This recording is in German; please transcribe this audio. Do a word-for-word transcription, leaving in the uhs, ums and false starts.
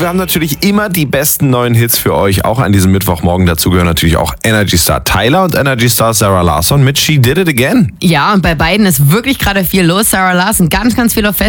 wir haben natürlich immer die besten neuen Hits für euch, auch an diesem Mittwochmorgen. Dazu gehören natürlich auch Energy Star Tyler und Energy Star Sarah Larsson mit She Did It Again. Ja, und bei beiden ist wirklich gerade viel los. Sarah Larsson ganz, ganz viel auf